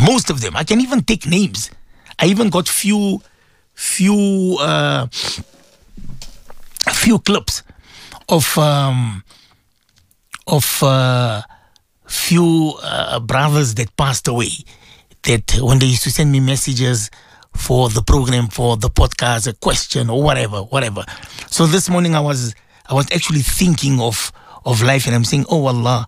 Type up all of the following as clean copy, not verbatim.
Most of them. I can even take names. I even got few clips of few brothers that passed away, that when they used to send me messages for the program, for the podcast, a question or whatever. So this morning I was actually thinking of life, and I'm saying, oh Allah,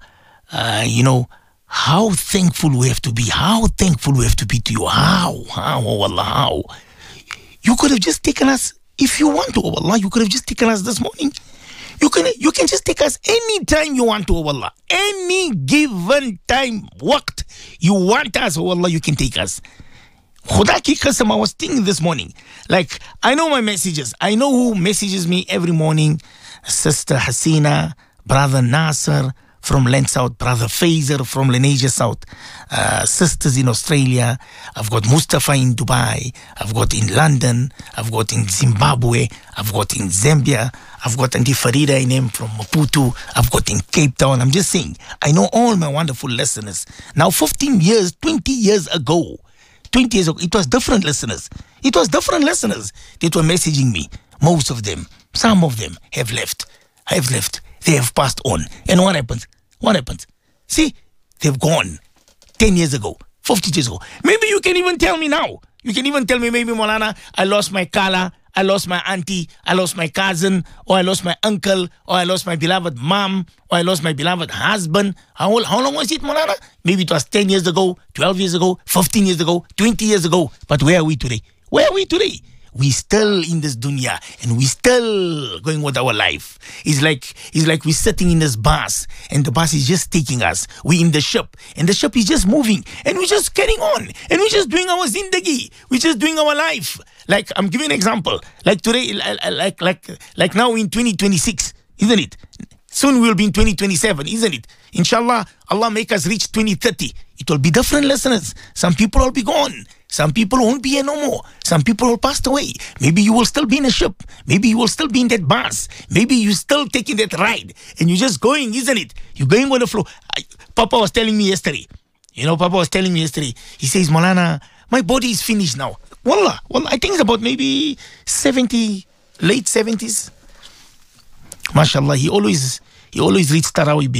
how thankful we have to be. How thankful we have to be to you. How, oh Allah, how. You could have just taken us, if you want to, oh Allah, you could have just taken us this morning. You can just take us any time you want to, oh Allah. Any given time, waqt you want us, oh Allah, you can take us. Khuda ki qasam, I was thinking this morning, like, I know my messages. I know who messages me every morning. Sister Hasina, Brother Nasser from Land South, Brother Fazer from Lenasia South, sisters in Australia. I've got Mustafa in Dubai. I've got in London. I've got in Zimbabwe. I've got in Zambia. I've got Auntie Farida in him from Maputo. I've got in Cape Town. I'm just saying, I know all my wonderful listeners. Now, 15 years, 20 years ago, it was different listeners. It was different listeners that were messaging me. Most of them, some of them have left. They have passed on. And what happens? See, they've gone 10 years ago, 50 years ago. Maybe you can even tell me now. You can even tell me, maybe, Maulana, I lost my Kala, I lost my auntie, I lost my cousin, or I lost my uncle, or I lost my beloved mom, or I lost my beloved husband. How long was it, Maulana? Maybe it was 10 years ago, 12 years ago, 15 years ago, 20 years ago. But where are we today? We still in this dunya, and we still going with our life. It's like we're sitting in this bus, and the bus is just taking us. We in the ship, and the ship is just moving, and we're just carrying on, and we're just doing our zindagi. We're just doing our life. Like, I'm giving an example. Like today, like now in 2026, isn't it? Soon we'll be in 2027, isn't it? Inshallah, Allah make us reach 2030. It will be different listeners. Some people will be gone. Some people won't be here no more. Some people will pass away. Maybe you will still be in a ship. Maybe you will still be in that bus. Maybe you're still taking that ride. And you're just going, isn't it? You're going with the flow. Papa was telling me yesterday. He says, Maulana, my body is finished now. Wallah, I think it's about maybe 70, late 70s. MashaAllah, he always reads Taraweeh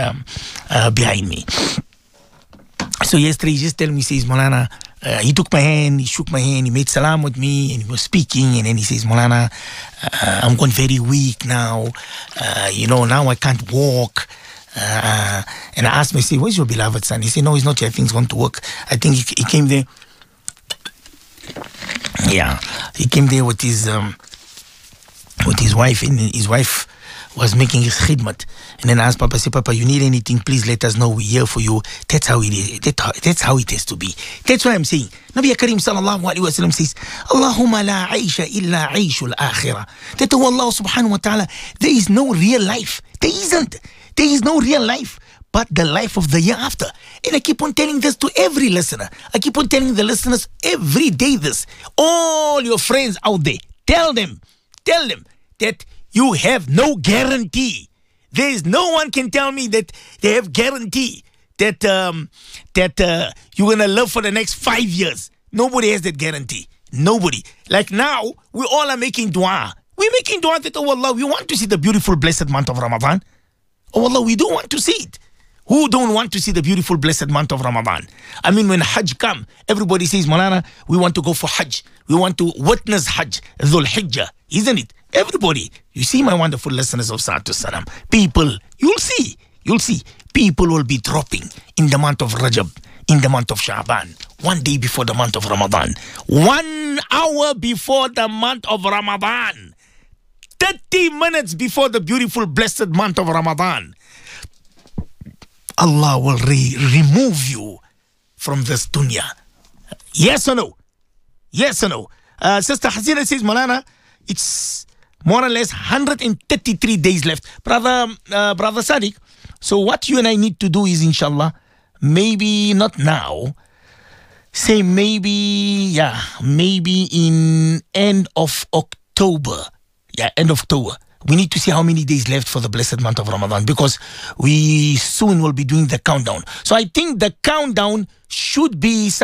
behind me. So yesterday he just told me, he says, Maulana, he took my hand, he shook my hand, he made salam with me, and he was speaking, and then he says, Maulana, I'm going very weak now. Now I can't walk. And I asked him, I said, where's your beloved son? He said, no, he's not here. I think he's going to work. I think he came there. Yeah, he came there with his wife, and his wife was making his khidmat. And then I asked Papa, I said, Papa, you need anything, please let us know. We're here for you. That's how it is. That's how it has to be. That's why I'm saying, Nabi Karim sallallahu alayhi wa sallam says, Allahumma la aisha illa aishul akhirah. That to Allah subhanahu wa ta'ala, there is no real life. There isn't. There is no real life but the life of the year after. And I keep on telling this to every listener. I keep on telling the listeners every day this. All your friends out there, tell them that you have no guarantee. There is no one can tell me that they have guarantee that you're going to live for the next 5 years. Nobody has that guarantee. Nobody. Like now, we all are making dua. We're making dua that, oh Allah, we want to see the beautiful blessed month of Ramadan. Oh Allah, we do want to see it. Who don't want to see the beautiful blessed month of Ramadan? I mean, when Hajj come, everybody says, Maulana, we want to go for Hajj. We want to witness Hajj, Dhul Hijjah, isn't it? Everybody. You see, my wonderful listeners of Sa'atul Salam. People, you'll see. People will be dropping in the month of Rajab, in the month of Sha'ban, 1 day before the month of Ramadan, 1 hour before the month of Ramadan, 30 minutes before the beautiful blessed month of Ramadan. Allah will remove you from this dunya. Yes or no? Yes or no? Sister Hasina says, Maulana, it's more or less 133 days left. Brother Sadiq, so what you and I need to do is, inshallah, maybe not now, say maybe in end of October. Yeah, end of October. We need to see how many days left for the blessed month of Ramadan, because we soon will be doing the countdown. So I think the countdown should be